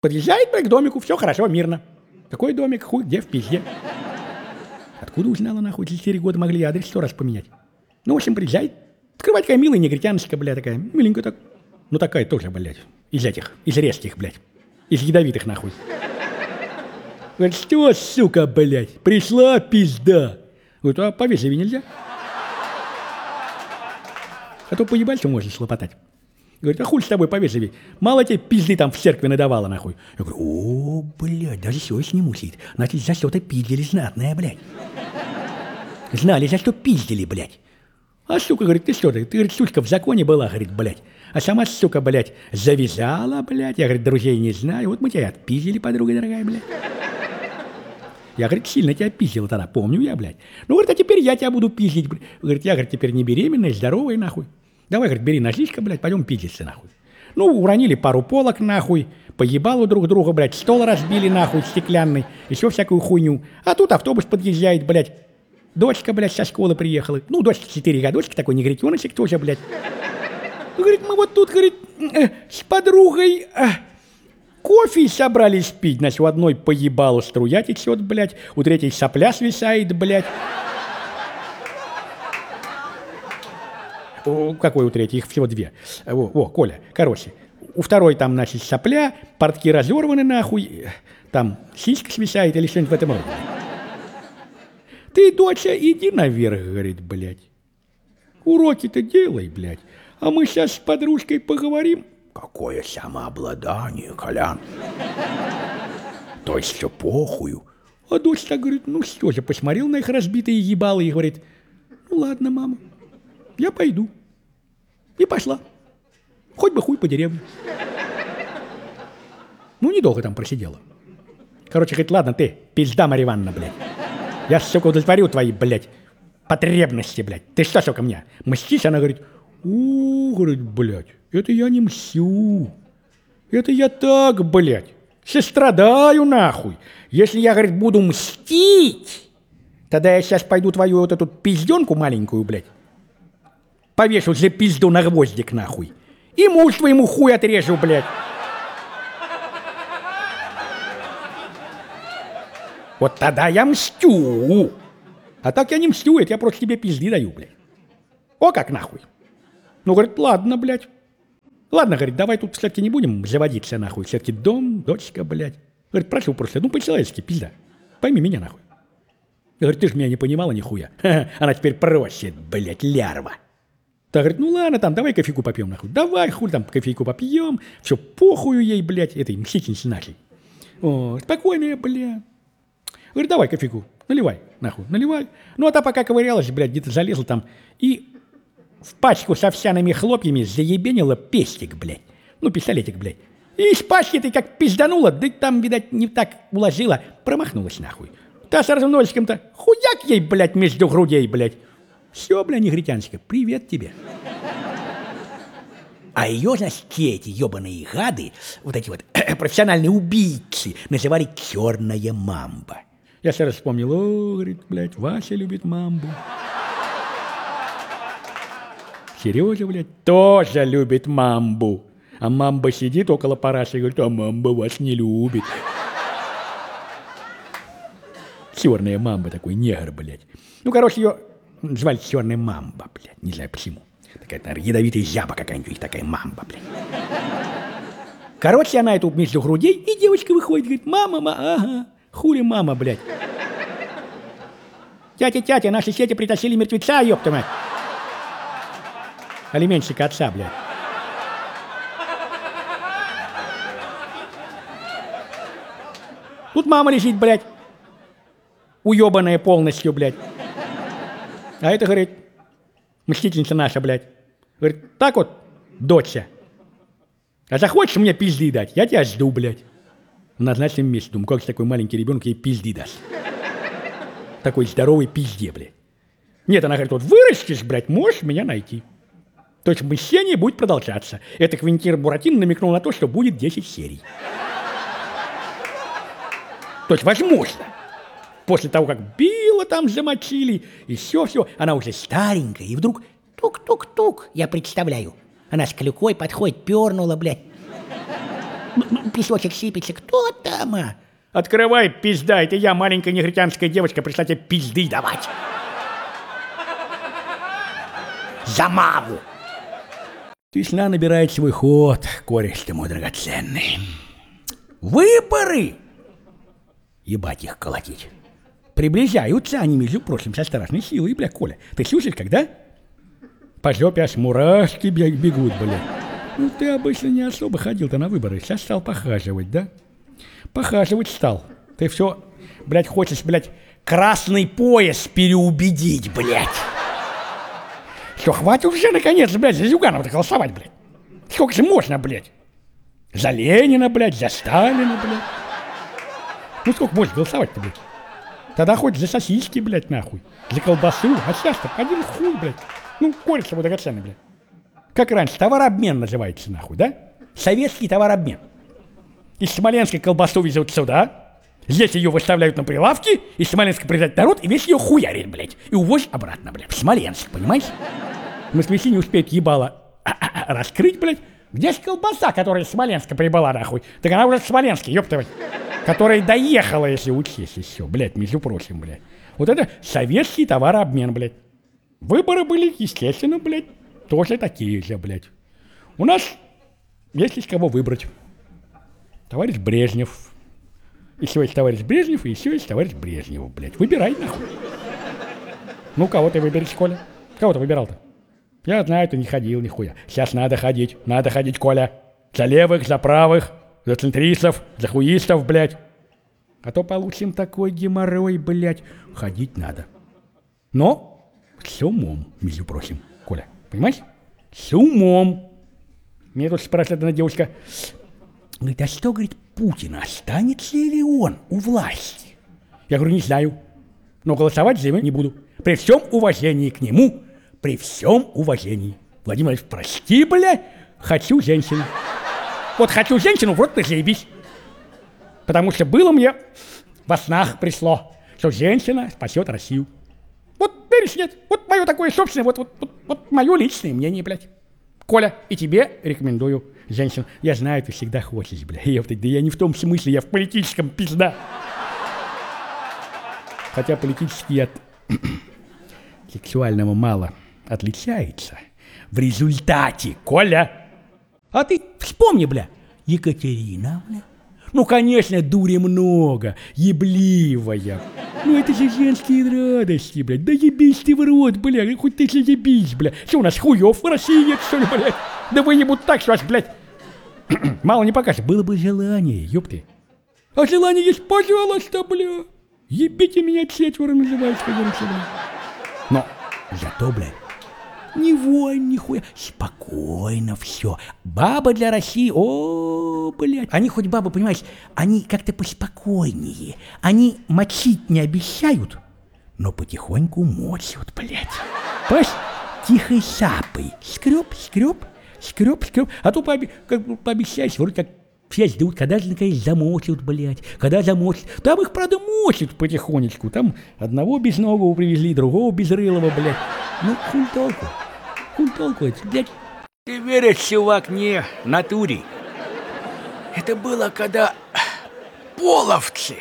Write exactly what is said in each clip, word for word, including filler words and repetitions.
Подъезжает, блядь, к домику, все хорошо, мирно. Какой домик, хуй, где в пизде? Откуда узнала, нахуй, за четыре года могли адрес сто раз поменять? Ну, в общем, приезжает. Открывает такая милая негритяночка, блядь, такая, миленькая так. Ну, такая тоже, блядь, из этих, из резких, блядь, из ядовитых, нахуй. Говорит, что, сука, блядь, пришла пизда. Говорит, а повежливее нельзя? А то поебать, можно слопотать. Говорит, а хуй с тобой повежливее? Мало тебе пизды там в церкви надавала, нахуй. Я говорю, о, блядь, даже совесть не мусит. Значит, за что-то пиздили знатное, блядь. Знали, за что пиздили, блядь. А сука, говорит, ты что, ты, ты говорит, сучка в законе была, говорит, блядь. А сама, сука, блядь, завязала, блядь. Я, говорит, друзей не знаю. Вот мы тебя отпиздили, подруга дорогая, блядь. Я, говорит, сильно тебя пиздила тогда, помню я, блядь. Ну, говорит, а теперь я тебя буду пиздить, блядь. Говорит, я, говорит, теперь не беременная, здоровая, нахуй. Давай, говорит, бери ножичка, блядь, пойдем пиздиться, нахуй. Ну, уронили пару полок, нахуй, поебалу друг друга, блядь, стол разбили, нахуй, стеклянный, еще всякую хуйню. А тут автобус подъезжает, блядь. Дочка, блядь, со школы приехала. Ну, дочка четыре годочка, такой негритеночек тоже, блядь. Говорит, мы вот тут, говорит, э, с подругой э, кофе собрались пить. Значит, у одной поебалу струя течет, блядь, у третьей сопля свисает, блядь. О, какой у третьей? Их всего две. О, о, Коля, короче. У второй там, значит, сопля, портки разорваны, нахуй, там сиська свисает или что-нибудь в этом роде. Ты, доча, иди наверх, говорит, блядь. Уроки-то делай, блядь. А мы сейчас с подружкой поговорим. Какое самообладание, Колян. То есть все похую. А дочь так говорит, ну что же, посмотрел на их разбитые ебалы и говорит, ну ладно, мама, я пойду. И пошла. Хоть бы хуй по деревне. Ну, недолго там просидела. Короче, говорит, ладно ты, пизда Марья Ивановна, блядь. Я, сука, удовлетворю твои, блядь, потребности, блядь. Ты что, сука, мне мстишь? Она говорит, у, говорит, блядь, это я не мстю. Это я так, блядь, сострадаю, нахуй. Если я, говорит, буду мстить, тогда я сейчас пойду твою вот эту пизденку маленькую, блядь, повешу за пизду на гвоздик, нахуй. И муж твоему хуй отрежу, блядь. Вот тогда я мстю. А так я не мстю, это я просто тебе пизды даю, блядь. О, как нахуй. Ну, говорит, ладно, блядь. Ладно, говорит, давай тут все-таки не будем заводиться, нахуй. Все-таки дом, дочка, блядь. Говорит, прошу просто, ну, по-человечески, пизда. Пойми меня, нахуй. Говорит, ты ж меня не понимала нихуя. Она теперь просит, блядь, лярва. Та говорит, ну ладно, там, давай кофейку попьем, нахуй. Давай, хуй там, кофейку попьем. Все, похую ей, блядь, этой мстительнице нашей. О, спокойная, блядь. Говорит, давай кофейку, наливай, нахуй, наливай. Ну, а та пока ковырялась, блядь, где-то залезла там и в пачку с овсяными хлопьями заебенила пестик, блядь. Ну, пистолетик, блядь. И из пачки ты как пизданула, да там, видать, не так уложила, промахнулась, нахуй. Та с разносиком-то хуяк ей, блядь, между грудей, блядь. Все, блядь, негритяночка, привет тебе. А ее, значит, те эти ебаные гады, вот эти вот профессиональные убийцы, называли черная мамба. Я сразу вспомнил, о, говорит, блядь, Вася любит мамбу. Сережа, блядь, тоже любит мамбу. А мамба сидит около параши и говорит, а мамба вас не любит. Черная мамба, такой негр, блядь. Ну, короче, ее звали черная мамба, блядь, не знаю почему. Такая, наверное, ядовитая жаба какая-нибудь, такая мамба, блядь. Короче, она эту между грудей, и девочка выходит, говорит, мама, мама, ага, хули мама, блядь. Тятя, тятя, наши сети притащили мертвеца, ёпта мать. Алименщика отца, блядь. Тут мама лежит, блядь, уебанная полностью, блядь. А это, говорит, мстительница наша, блядь. Говорит, так вот, доча, а захочешь мне пизды дать, я тебя жду, блядь. В назначенном месте. Думаю, как же такой маленький ребенок ей пизды даст. Такой здоровый пизде, блядь. Нет, она говорит, вот вырастешь, блядь, можешь меня найти. То есть мщение будет продолжаться. Это Квентин Буратино намекнул на то, что будет десять серий. То есть возможно. После того, как Билла там замочили, и все-все, она уже старенькая, и вдруг тук-тук-тук, я представляю. Она с клюкой подходит, пернула, блядь. Песочек сыпется. Кто там? А? Открывай, пизда, это я, маленькая негритянская девочка, пришла тебе пизды давать. Замаву. Весна набирает свой ход, кореш ты мой драгоценный. Выборы! Ебать их колотить. Приближаются они, между прочим, со страшной силой, бля, Коля. Ты слушаешь, когда? По жопе аж мурашки бегут, бля. Ну, ты обычно не особо ходил-то на выборы. Сейчас стал похаживать, да? Похаживать стал. Ты все, блядь, хочешь, блядь, красный пояс переубедить, блядь. Что, хватит уже, наконец, блядь, за Зюганова-то голосовать, блядь. Сколько же можно, блядь? За Ленина, блядь, за Сталина, блядь. Ну, сколько можно голосовать-то, блядь? Тогда хоть за сосиски, блядь, нахуй. За колбасу. А сейчас-то один хуй, блядь. Ну, кореш его драгоценный, блядь. Как раньше, товарообмен называется, нахуй, да? Советский товарообмен. Из Смоленска колбасу везут сюда, здесь ее выставляют на прилавки, из Смоленска приезжает народ и весь ее хуярит, блядь. И увозят обратно, блядь, в Смоленск, понимаешь? В Москве не успеют ебало раскрыть, блядь. Где же колбаса, которая из Смоленска прибыла, нахуй? Так она уже в Смоленске, ёптывать. Которая доехала, если учесть еще, блядь, между прочим, блядь. Вот это советский товарообмен, блядь. Выборы были, естественно, блядь, тоже такие же, блядь. У нас есть из кого выбрать. Товарищ Брежнев. Еще есть товарищ Брежнев, и еще есть товарищ Брежнев, блядь. Выбирай, нахуй. Ну, кого ты выберешь, Коля? Кого ты выбирал-то? Я знаю, ты не ходил нихуя. Сейчас надо ходить, надо ходить, Коля. За левых, за правых, за центристов, за хуистов, блядь. А то получим такой геморрой, блядь. Ходить надо. Но с умом, между прочим, Коля. Понимаешь? С умом. Мне тут спрашивает одна девушка. Говорит, а что, говорит, Путин, останется ли он у власти? Я говорю, не знаю. Но голосовать за него не буду. При всем уважении к нему, при всем уважении. Владимир Владимирович, прости, бля, хочу женщину. Вот хочу женщину, вот ты заебись. Потому что было мне во снах пришло, что женщина спасет Россию. Вот веришь, нет? Вот мое такое собственное, вот, вот, вот, вот мое личное мнение, блядь. Коля, и тебе рекомендую женщину. Я знаю, ты всегда хочешь, бля. Ёпта, да я не в том смысле, я в политическом, пизда. Хотя политический от сексуального мало отличается. В результате, Коля, а ты вспомни, бля, Екатерина, бля. Ну, конечно, дури много, ебливая. Ну, это же женские радости, блядь. Да ебись ты в рот, бля, хоть ты заебись, бля. Что, у нас хуёв в России нет, что ли, блядь? Да выебут так, что аж, блядь, мало не покажет. Было бы желание, ёпты. А желание есть, пожалуйста, бля. Ебите меня четверо, называется, как говорится, бля. Но зато, бля, ни войн, ни хуя, спокойно все. Баба для России, о, блядь. Они хоть бабы, понимаешь, они как-то поспокойнее. Они мочить не обещают, но потихоньку мочат, блядь. Понимаешь, тихой сапой. Скреб, скреб, скреб, скреб. А то пооби- как, пообещаешь, вроде как все ждут, когда же наконец замочат, блядь. Когда замочат. Там их, правда, мочат потихонечку. Там одного безногого привезли, другого безрылого, блядь. Ну, хуй толку. Хуй толку это, блядь. Ты веришь, чувак, не в натуре. Это было, когда половцы,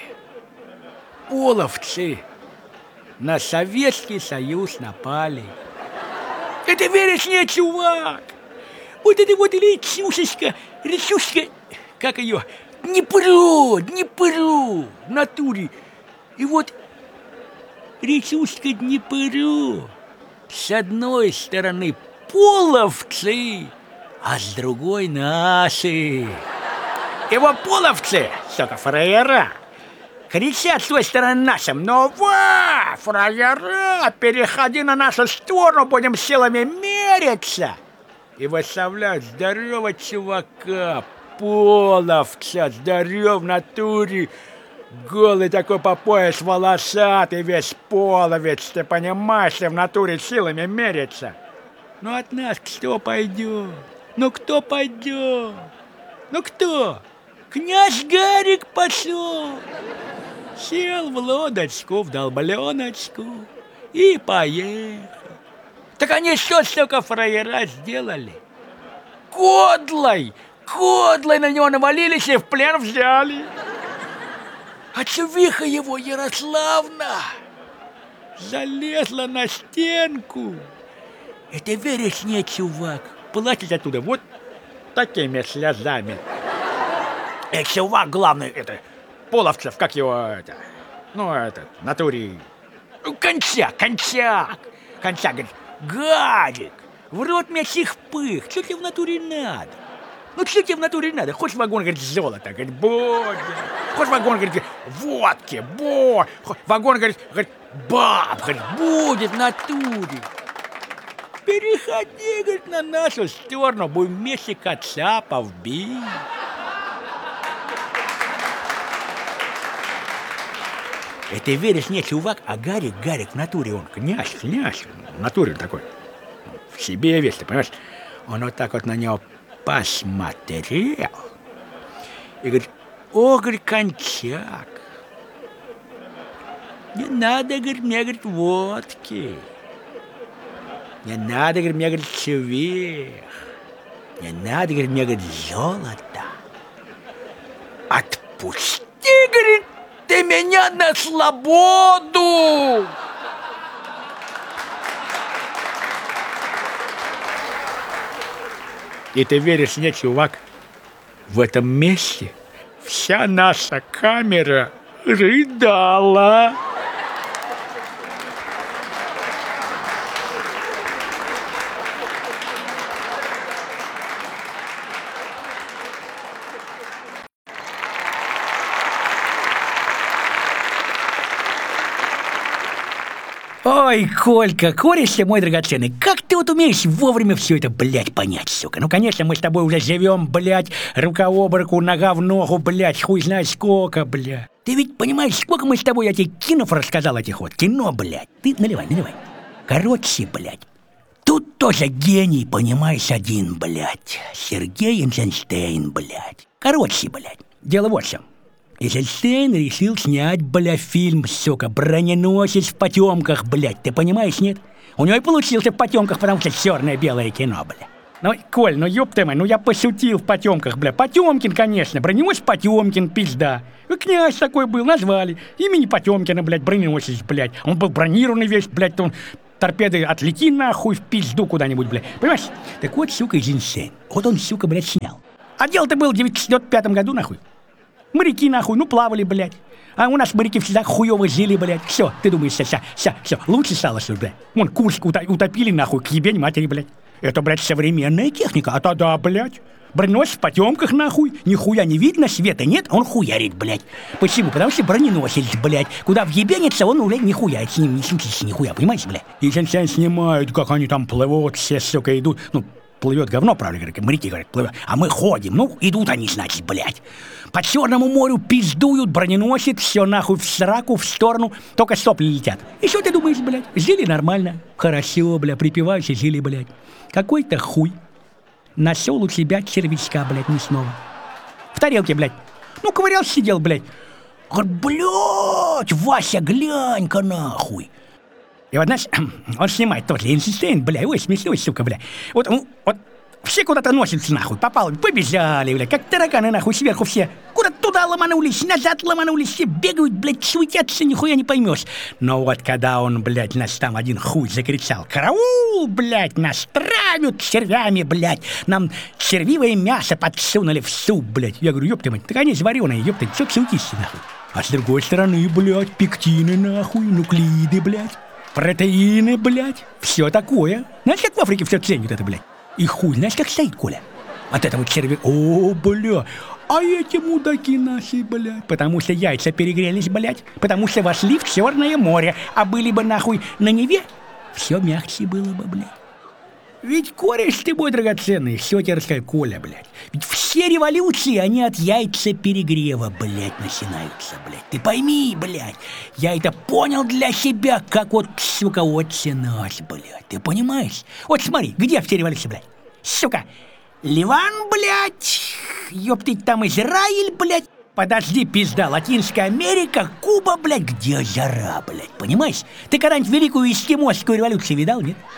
половцы на Советский Союз напали. Ты, ты веришь, не, чувак? Вот это вот речушечка, речушечка, как ее, Днепро, Днепро, в натуре. И вот речушечка Днепро. С одной стороны половцы, а с другой наши. И вот половцы, сука, фраера, кричат с той стороны нашим: ну ва, фраера, переходи на нашу сторону, будем силами мериться. И выставляют здорового чувака, половца, здоров в натуре. Голый такой по пояс, волосатый, весь половец, ты понимаешь, что в натуре силами мерится. Ну от нас кто пойдет? Ну кто пойдет? Ну кто? Князь Гарик пошел. Сел в лодочку, в долбленочку и поехал. Так они что, столько фраера сделали? Кодлой, Кодлы на него навалились и в плен взяли. А цевиха его, Ярославна, залезла на стенку. Это веришь, не, чувак, плачет оттуда вот такими слезами. Э, чувак, главный, это, Половцев, как его, это, ну, это, в натуре, кончак, кончак, кончак, говорит, гадик, в рот мне сих пых, что тебе в натуре надо? Ну, что тебе в натуре надо? Хочешь вагон, говорит, золота? Говорит, будет. Хочешь вагон, говорит, водки, бо. Вагон, говорит, говорит, баб, говорит, будет в натуре. Переходи, говорит, на нашу сторону, будем вместе кацапов бить. Это веришь, не, чувак, а Гарик, Гарик в натуре, он князь, князь, в натуре такой. В себе весь, ты понимаешь? Он вот так вот на него посмотрел и говорит, о, говорит, кончак, не надо, говорит, мне, говорит, водки, не надо, говорит, мне, говорит, цвех, не надо, говорит, мне, говорит, золото, отпусти, говорит, ты меня на свободу. И ты веришь мне, чувак, в этом месте вся наша камера рыдала. Ой, Колька, кореш мой драгоценный, как ты вот умеешь вовремя все это, блядь, понять, сука? Ну, конечно, мы с тобой уже живем, блядь, рука об руку, нога в ногу, блядь, хуй знает сколько, блядь. Ты ведь понимаешь, сколько мы с тобой, я тебе кинов рассказал этих вот, кино, блядь. Ты наливай, наливай. Короче, блядь, тут тоже гений, понимаешь, один, блядь. Сергей Эйзенштейн, блядь. Короче, блядь, дело вот в чем. Эйзенштейн решил снять, бля, фильм, сука, броненосец в потемках, блядь, ты понимаешь, нет? У него и получился в потемках, потому что черное-белое кино, бля. Ну, Коль, ну ёб ты мой, ну я пошутил в потемках, бля. Потемкин, конечно, броненосец Потемкин, пизда. И князь такой был, назвали. Имени Потемкина, блядь, броненосец, блядь. Он был бронированный весь, блядь, он... Торпеды отлети нахуй в пизду куда-нибудь, блядь. Понимаешь? Так вот, сука, Эйзенштейн. Вот он, сука, блядь, снял. А дело-то было в девятьсот пятом году, нахуй. Моряки, нахуй, ну плавали, блядь. А у нас моряки всегда хуёво жили, блядь. Все, ты думаешь, все, все, все, лучше стало, что ли, блядь. Вон, Курск утопили, нахуй, к ебень матери, блядь. Это, блядь, современная техника. А тогда, блядь, броненосец в потемках, нахуй. Нихуя не видно, света нет, он хуярит, блядь. Почему? Потому что броненосец, блядь. Куда въебенится, он, блядь, нихуя с ним не случится, нихуя, понимаете, блядь? И сейчас снимают, как они там плывут, все, сука, идут, ну, плывет говно, правда, говорят, моряки говорят, плывет. А мы ходим, ну, идут они, значит, блядь. По Черному морю пиздуют, броненосец, все нахуй в сраку, в сторону, только сопли летят. И что ты думаешь, блядь? Жили нормально, хорошо, бля, припевающе жили, блядь. Какой-то хуй нашел у себя червячка, блядь, мясного. В тарелке, блядь. Ну, ковырялся, сидел, блядь. Говорит, блядь, Вася, глянь-ка нахуй. И вот, знаешь, он снимает тот же Эйзенштейн, бля, ой, смешной, сука, бля. Вот, вот, все куда-то носятся, нахуй, попал, побежали, бля, как тараканы, нахуй, сверху все. Куда-то туда ломанулись, назад ломанулись, все бегают, блядь, суетятся, нихуя не поймешь. Но вот когда он, блядь, нас там один хуй закричал, караул, блядь, нас травят червями, блядь, нам червивое мясо подсунули в суп, блядь. Я говорю, ёпта мать, так они вареные, ёпта, чё суетишься, нахуй. А с другой стороны, блядь, пектины, нахуй, нуклеиды, блядь. Протеины, блядь, все такое. Знаешь, как в Африке все ценят это, блядь? И хуй, знаешь, как стоит, Коля? От этого червя... О, бля, а эти мудаки наши, блядь, потому что яйца перегрелись, блядь, потому что вошли в Черное море, а были бы, нахуй, на Неве, все мягче было бы, блядь. Ведь, кореш ты мой драгоценный, все тебе расскажу, Коля, блядь. Ведь все революции, они от яйца перегрева, блядь, начинаются, блядь. Ты пойми, блядь, я это понял для себя, как вот, сука, отче наш, блядь. Ты понимаешь? Вот смотри, где все революции, блядь? Сука, Ливан, блядь, ёптыть там Израиль, блядь. Подожди, пизда, Латинская Америка, Куба, блядь, где жара, блядь, понимаешь? Ты когда-нибудь Великую Эскимосскую революцию видал, нет?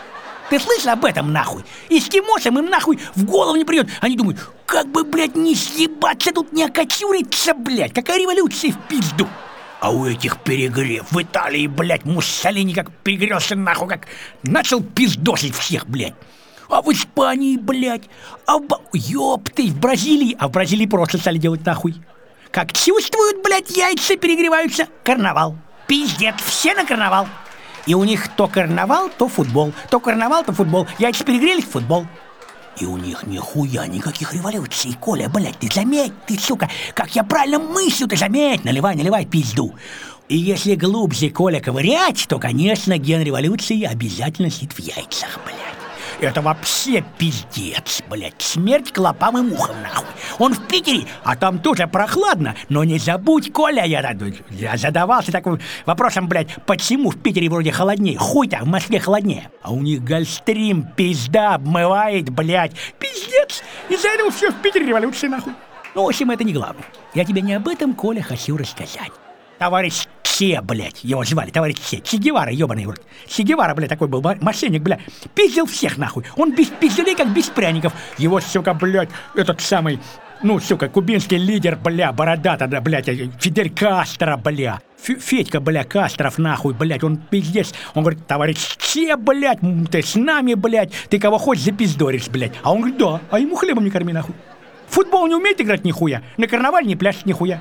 Ты слышал об этом, нахуй? Эскимосам им нахуй в голову не придет. Они думают, как бы, блядь, не съебаться тут, не окочуриться, блядь. Какая революция в пизду. А у этих перегрев. В Италии, блядь, Муссолини как перегрелся нахуй, как начал пиздосить всех, блядь. А в Испании, блядь, а в... Ёпты, в Бразилии. А в Бразилии просто стали делать нахуй. Как чувствуют, блядь, яйца перегреваются. Карнавал. Пиздец, все на карнавал. И у них то карнавал, то футбол. То карнавал, то футбол. Яйца перегрелись, футбол. И у них нихуя никаких революций. Коля, блядь, ты заметь, ты, сука, как я правильно мыслю, ты заметь. Наливай, наливай пизду. И если глубже, Коля, ковырять, то, конечно, ген революции обязательно сидит в яйцах, блядь. Это вообще пиздец, блядь. Смерть клопам и мухам, нахуй. Он в Питере, а там тоже прохладно. Но не забудь, Коля, я, я задавался таким вопросом, блядь, почему в Питере вроде холоднее? Хуй-то, в Москве холоднее. А у них Гольфстрим пизда обмывает, блядь. Пиздец. Из-за этого все в Питере революция, нахуй. Ну, в общем, это не главное. Я тебе не об этом, Коля, хочу рассказать. Товарищ Че, блядь, его звали, товарищ Че, Че Гевара, ебаный в рот. Че Гевара, блядь, такой был мошенник, блядь, пиздил всех, нахуй. Он без пизделей, как без пряников. Его, сука, блядь, этот самый, ну, сука, кубинский лидер, бля, бородата, да, блядь, Фидель Кастро, бля. Федька, бля, Кастров, нахуй, блядь, он пиздец. Он говорит, товарищ Че, блядь, ты с нами, блядь, ты кого хочешь запиздоришь, блядь. А он говорит, да, а ему хлебом не корми, нахуй. В футбол не умеет играть нихуя, на карнавале не пляшет нихуя.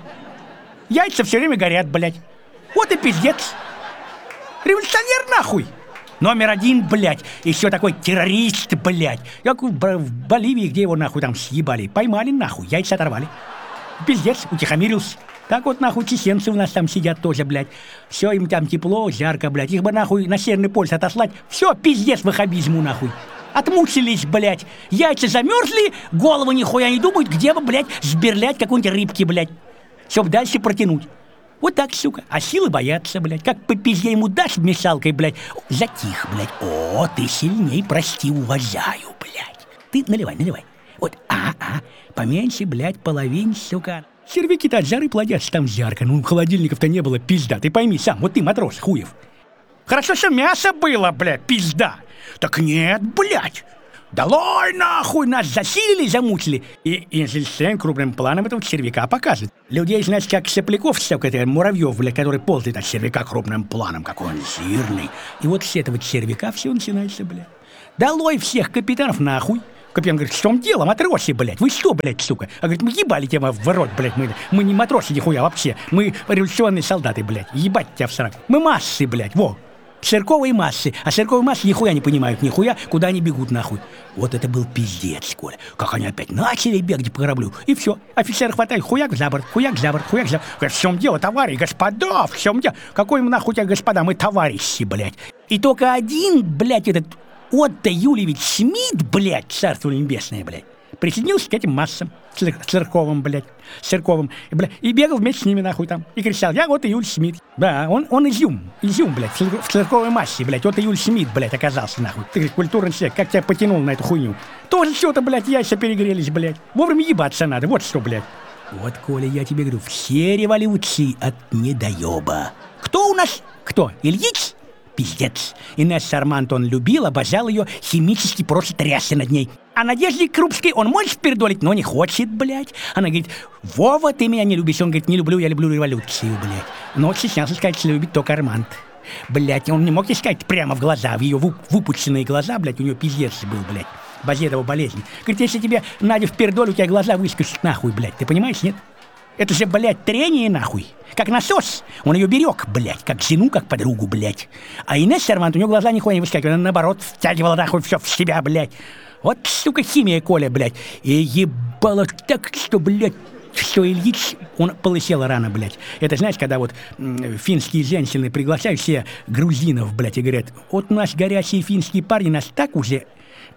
Яйца все время горят, блядь. Вот и пиздец. Революционер, нахуй. Номер один, блядь. Еще такой террорист, блядь. Как в Боливии, где его нахуй там съебали. Поймали, нахуй, яйца оторвали. Пиздец, утихомирился. Так вот, нахуй, чеченцы у нас там сидят тоже, блядь. Все, им там тепло, жарко, блядь. Их бы, нахуй, на Северный полюс отослать. Все, пиздец ваххабизму, нахуй. Отмучились, блядь. Яйца замерзли, голову нихуя не думают, где бы, блядь, сберлять какой-нибудь рыбки, блядь. Чтоб дальше протянуть. Вот так, сука. А силы боятся, блядь. Как по пизде ему дашь мешалкой, блядь. Затих, блядь. О, ты сильней, прости, уважаю, блядь. Ты наливай, наливай. Вот, а-а. Поменьше, блядь, половин, сука. Сервяки-то от жары плодятся, там жарко. Ну, холодильников-то не было, пизда. Ты пойми сам, вот ты, матрос, хуев. Хорошо, что мясо было, блядь, пизда. Так нет, блядь. Долой нахуй, нас засилили, замучили. И Эйзенштейн крупным планом этого червяка показывает. Людей, значит, как сопляков, всякое, муравьев, блядь, который ползает от червяка крупным планом, какой он жирный. И вот с этого червяка все начинается, блядь. Долой всех капитанов нахуй. Капитан говорит, что вам дело, матросы, блядь? Вы что, блядь, сука? А говорит, мы ебали тебя в рот, блядь, мы, мы не матросы нихуя вообще. Мы революционные солдаты, блядь. Ебать тебя в срак. Мы массы, блядь, во. Церковые массы. А церковые массы нихуя не понимают, нихуя, куда они бегут нахуй. Вот это был пиздец, Коля. Как они опять начали бегать по кораблю. И все. Офицер хватает, хуяк за борт, хуяк за борт, хуяк за борт. Говорит, в чем дело, товарищи, господа, в чем дело? Какой мы нахуй тебя, господа, мы товарищи, блядь. И только один, блядь, этот Отто Юльевич Шмидт, блядь, царство небесное, блядь, присоединился к этим массам церковным, блядь, церковным, блядь, и бегал вместе с ними, нахуй, там, и кричал, я вот Юль Шмидт. Да, он, он изюм, изюм, блядь, в церковной массе, блядь, вот Юль Шмидт, блядь, оказался, нахуй. Ты, говорит, культурный человек, как тебя потянул на эту хуйню? Тоже что-то, блядь, яйца перегрелись, блядь. Вовремя ебаться надо, вот что, блядь. Вот, Коля, я тебе говорю, все революции от недоеба. Кто у нас? Кто? Ильич? Пиздец. Инесса Арманд он любил, обожал ее, химически просто трясся над ней. А Надежде Крупской он может передолить, но не хочет, блядь. Она говорит, Вова, ты меня не любишь. Он говорит, не люблю, я люблю революцию, блядь. Но сейчас он сказать, что любит только Арманд. Блядь, он не мог ей сказать прямо в глаза, в ее выпученные глаза, блядь, у нее пиздец был, блядь. Базедова болезнь. Говорит, если тебе Надя впердоль, у тебя глаза выскочат нахуй, блядь. Ты понимаешь, нет? Это же, блядь, трение нахуй. Как насос. Он ее берег, блядь, как жену, как подругу, блядь. А Инесса Арманд, у нее глаза нихуя не выскакивали. Она, наоборот, втягивала нахуй все в себя, блядь. Вот, сука, химия, Коля, блядь. И ебало так, что, блядь, что Ильич, он полысел рано, блядь. Это, знаешь, когда вот м, финские женщины приглашают все грузинов, блядь, и говорят, вот у нас горячие финские парни нас так уже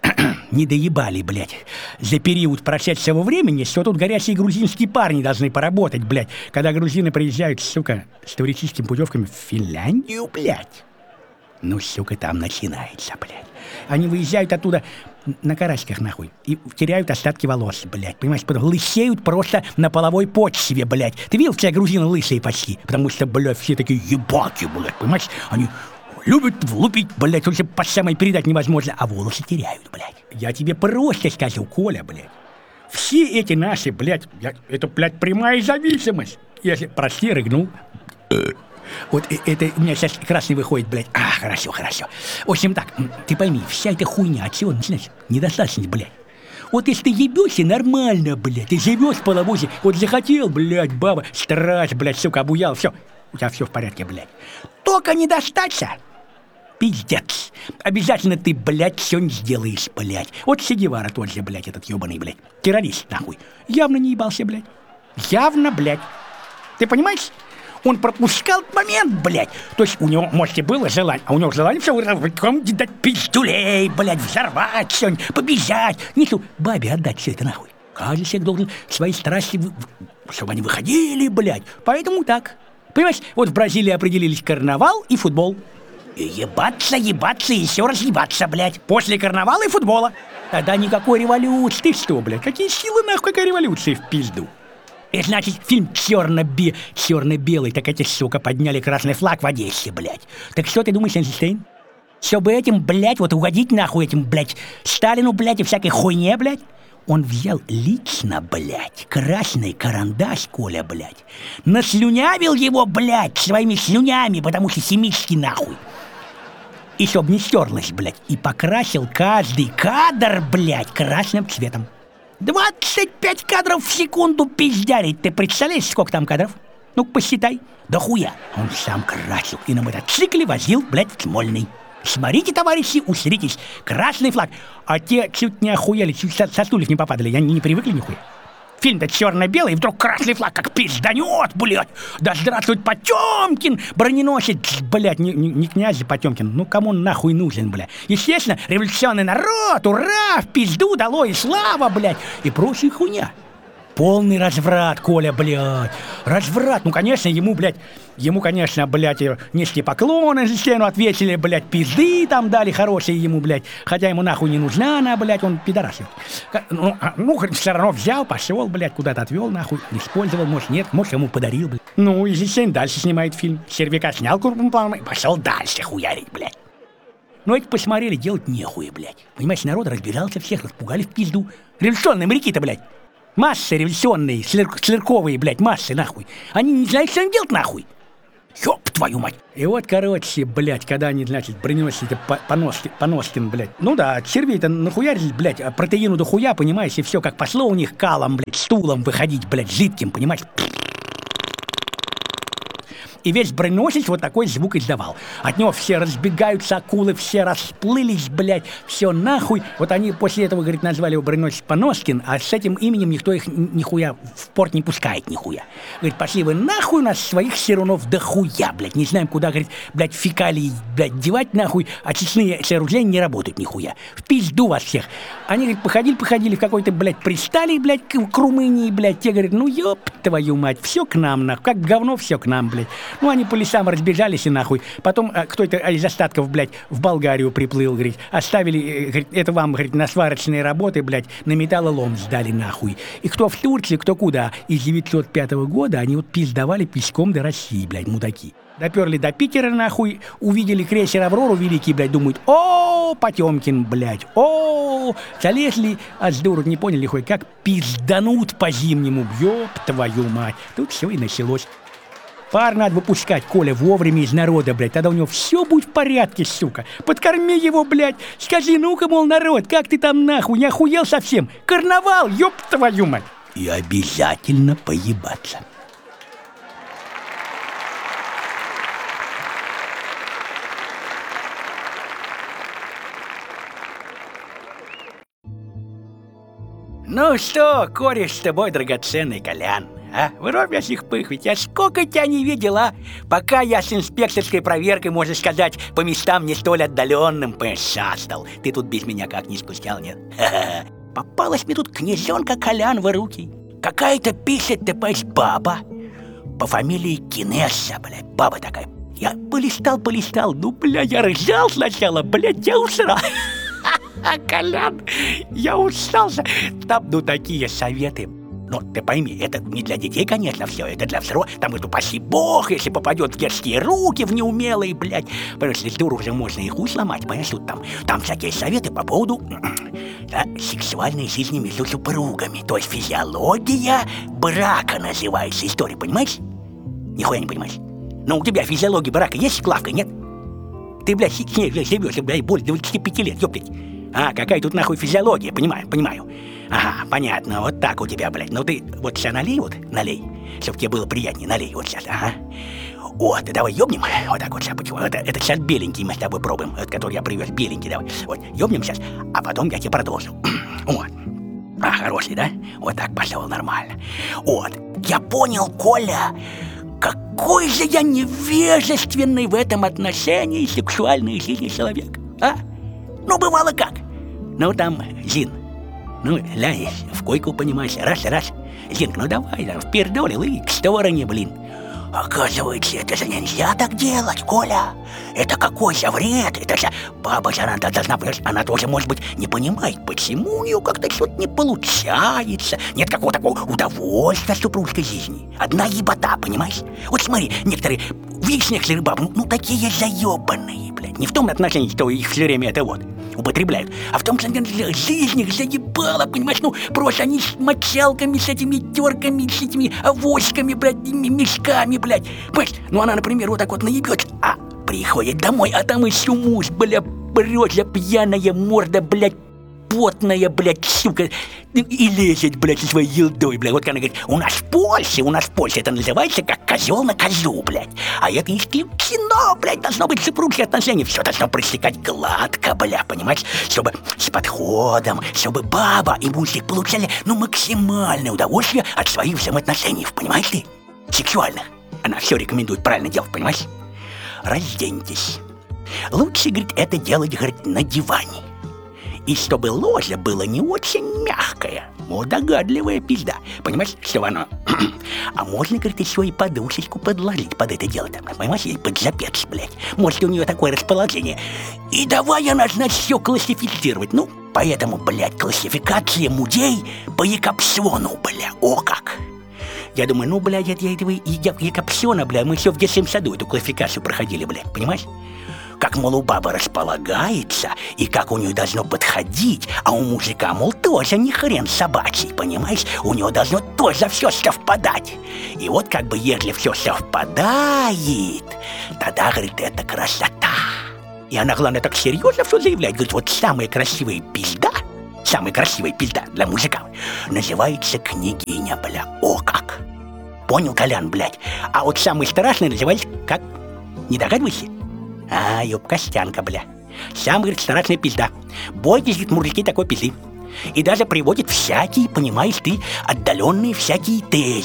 не доебали, блядь, за период прошедшего времени, что тут горячие грузинские парни должны поработать, блядь, когда грузины приезжают, сука, с туристическими путевками в Финляндию, блядь. Ну, сука, там начинается, блядь. Они выезжают оттуда на карасиках, нахуй, и теряют остатки волос, блядь, понимаешь, потом лысеют просто на половой почве, блядь. Ты видел, все грузины лысые почти, потому что, блядь, все такие ебаки, блядь, понимаешь, они... Любят влупить, блядь, уже по самой передать невозможно, а волосы теряют, блядь. Я тебе просто скажу, Коля, блядь. Все эти наши, блядь, я, это, блядь, прямая зависимость. Если, прости, рыгнул. Вот это у меня сейчас красный выходит, блядь. А, хорошо, хорошо. В общем так, ты пойми, вся эта хуйня от чего начинается? Недостаточность, блядь. Вот если ты ебешься, нормально, блядь. Ты живешь в половозе, вот захотел, блядь, баба, страсть, блядь, сука, обуял, все. У тебя все в порядке, блядь. Только не достаться. Пиздец. Обязательно ты, блядь, все не сделаешь, блядь. Вот Че Гевара тот же, блядь, этот ебаный, блядь. Террорист, нахуй. Явно не ебался, блядь. Явно, блядь. Ты понимаешь? Он пропускал момент, блядь. То есть у него, может, и было желание, а у него желание все дать пиздюлей, блядь, взорвать что-нибудь, побежать. Нету бабе отдать все это нахуй. Каждый человек должен свои страсти, чтобы они выходили, блядь. Поэтому так. Понимаешь, вот в Бразилии определились карнавал и футбол. И ебаться, ебаться и еще раз ебаться, блядь. После карнавала и футбола. Тогда никакой революции. Ты что, блядь, какие силы, нахуй, какая революция в пизду? И значит, фильм черно-бе... черно-белый, так эти, сука, подняли красный флаг в Одессе, блядь. Так что ты думаешь, Эйнштейн? Чтобы этим, блядь, вот угодить нахуй этим, блядь, Сталину, блядь, и всякой хуйне, блядь, он взял лично, блядь, красный карандаш, Коля, блядь, наслюнявил его, блядь, своими слюнями, потому что семитский нахуй. И чтоб не стерлось, блядь, и покрасил каждый кадр, блядь, красным цветом. двадцать пять кадров в секунду пиздярить. Ты представляешь, сколько там кадров? Ну-ка, посчитай. Да хуя. Он сам красил и на мотоцикле возил, блядь, в Смольный. Смотрите, товарищи, усритесь. Красный флаг. А те чуть не охуели, чуть со, со стульев не попадали. Я не, не привыкли нихуя. Фильм-то черно-белый, и вдруг красный флаг как пизданет, блядь. Да здравствует Потемкин, броненосец, блядь, не, не, не князь Потемкин. Ну, кому он нахуй нужен, блядь? Естественно, революционный народ, ура, в пизду дало и слава, блядь, и прочая хуйня. Полный разврат, Коля, блядь. Разврат. Ну, конечно, ему, блядь, ему, конечно, блядь, несли поклоны за стену, ответили, блядь, пизды там дали хорошие ему, блядь. Хотя ему нахуй не нужна она, блядь, он пидорас. Ну, ну, все равно взял, пошел, блядь, куда-то отвел, нахуй, использовал, может, нет, может, ему подарил, блядь. Ну, и Эйнштейн дальше снимает фильм. Сервяка снял крупным планом и пошел дальше хуярить, блядь. Ну, эти посмотрели, делать нехуя, блядь. Понимаешь, народ разбежался, всех распугали в пизду. Революционные моряки-то, блядь. Массы революционные, слер- слерковые, блядь, массы, нахуй. Они не знают, что им делать, нахуй. Ёб твою мать. И вот, короче, блядь, когда они, значит, броненосцы Поноскин, Поноскин, блядь. Ну да, червей-то нахуярили, блядь, протеину до хуя, понимаешь, и все как пошло у них калом, блядь, стулом выходить, блядь, жидким, понимаешь. И весь броненосец вот такой звук издавал. От него все разбегаются, акулы все расплылись, блядь, все нахуй. Вот они после этого, говорит, назвали его броненосец Поноскин, а с этим именем никто их нихуя в порт не пускает, нихуя. Говорит, пошли вы нахуй, у нас своих серунов дохуя, блядь, не знаем, куда, говорит, блядь, фекалии, блядь, девать нахуй, а честные сооружения не работают нихуя. В пизду вас всех. Они, говорит, походили-походили в какой-то, блядь, пристали, блядь, к, к Румынии, блядь, те, говорят, ну ёб твою мать, все к нам, нахуй, как говно все к нам, блядь. Ну, они по лесам разбежались и нахуй. Потом а, кто-то из остатков, блядь, в Болгарию приплыл, говорит, оставили, говорит, это вам, говорит, на сварочные работы, блядь, на металлолом сдали нахуй. И кто в Турции, кто куда. И с девятьсот пятого года они вот пиздовали пешком до России, блядь, мудаки. Доперли до Питера, нахуй, увидели крейсер «Аврору» великий, блядь, думают, о, Потемкин, блядь, о, залезли, а с дуру не поняли, хуй, как пизданут по-зимнему, ёб твою мать. Тут все и началось. Пар надо выпускать, Коля, вовремя из народа, блядь, тогда у него все будет в порядке, сука. Подкорми его, блядь, скажи, ну-ка, мол, народ, как ты там нахуй, не охуел совсем? Карнавал, ёб твою мать. И обязательно поебаться. Ну что, кореш с тобой, драгоценный Колян, а? Вырубишь их пых, ведь я сколько тебя не видел, а? Пока я с инспекторской проверкой, можно сказать, по местам не столь отдаленным пошастал. Ты тут без меня как не скучал, нет? Ха-ха. Попалась мне тут князенка Колян в руки. Какая-то пишет, ты понимаешь, баба. По фамилии Кинесса, блядь, баба такая. Я полистал, полистал, ну, бля, я ржал сначала, блядь, я усрал. А, Колян, я устался. Там, ну, такие советы. Но ты пойми, это не для детей, конечно, все, это для взрослых. Там, вот, упаси бог, если попадет в детские руки, в неумелые, блядь. Понимаешь, если дур уже можно и хуй сломать, понимаешь, тут там, там всякие советы по поводу да, сексуальной жизни между супругами. То есть физиология брака называется история, понимаешь? Нихуя не понимаешь. Но у тебя физиология брака есть, Клавка, нет? Ты, блядь, с ней живешь, блядь, более двадцати пяти лет, ёптать. А, какая тут нахуй физиология, понимаю, понимаю. Ага, понятно, вот так у тебя, блядь. Ну ты вот сейчас налей вот, налей, чтобы тебе было приятнее, налей вот сейчас, ага. Вот, давай ёбнем, вот так вот сейчас, почему? Это, это сейчас беленький мы с тобой пробуем, вот, который я привез, беленький, давай. Вот, ёбнем сейчас, а потом я тебе продолжу. Вот. А, хороший, да? Вот так пошел, нормально. Вот, я понял, Коля, какой же я невежественный в этом отношении сексуальной жизни человек, а? Ну, бывало как. Ну, там, Зин, ну, ляй, в койку, понимаешь, раз-раз. Зинка, ну давай, там, впердолил и к стороне, блин. Оказывается, это же нельзя так делать, Коля. Это какой же вред? Это же баба же, она должна, понимаешь, она тоже, может быть, не понимает, почему у нее как-то что-то не получается. Нет какого-то такого удовольствия от супружеской жизни. Одна ебота, понимаешь? Вот смотри, некоторые, видишь, некоторые бабы, ну, ну такие заебанные, блядь. Не в том отношении, что их все время это вот употребляют, а в том, что жизнь их заебала, понимаешь, ну, просто они с мочалками, с этими терками, с этими авоськами, блядь, мешками, блядь, понимаешь, ну, она, например, вот так вот наебется, а приходит домой, а там еще муж, бля, брёза пьяная морда, блядь, потная, блядь, сука, и лезет, блядь, со своей елдой, блядь. Вот она говорит, у нас в Польше, у нас в Польше это называется как козел на козу, блядь. А это исключено, блядь, должно быть супружеские отношения. Все должно проистекать гладко, бля, понимаешь? Чтобы с подходом, чтобы баба и мужик получали, ну, максимальное удовольствие от своих взаимоотношений, понимаешь ты? Сексуальных. Она все рекомендует правильно делать, понимаешь? Разденьтесь. Лучше, говорит, это делать, говорит, на диване. И чтобы ложа было не очень мягкое, вот догадливая пизда, понимаешь, что оно... А можно, говорит, еще и подушечку подложить под это дело, там, понимаешь, и под запец, блядь. Может, у нее такое расположение. И давай она, значит, все классифицировать. Ну, поэтому, блядь, классификация мудей по Якобсону, бля, о как. Я думаю, ну, блядь, это я этого Якобсона, бля, мы все в детском саду эту классификацию проходили, блядь, понимаешь? Как, мол, у бабы располагается, и как у нее должно подходить, а у мужика, мол, тоже не хрен собачий, понимаешь? У него должно тоже все совпадать. И вот как бы, если все совпадает, тогда, говорит, это красота. И она, главное, так серьезно все заявляет, говорит, вот самая красивая пизда, самая красивая пизда для мужика называется княгиня, бля, о как. Понял, Колян, блядь? А вот самый страшный называется как? Не догадывайся? А, ёб Костянка, бля. Сам, говорит, страшная пизда. Бойтесь, говорит, мужики, такой пизды. И даже приводит всякие, понимаешь ты, отдаленные всякие тезисы.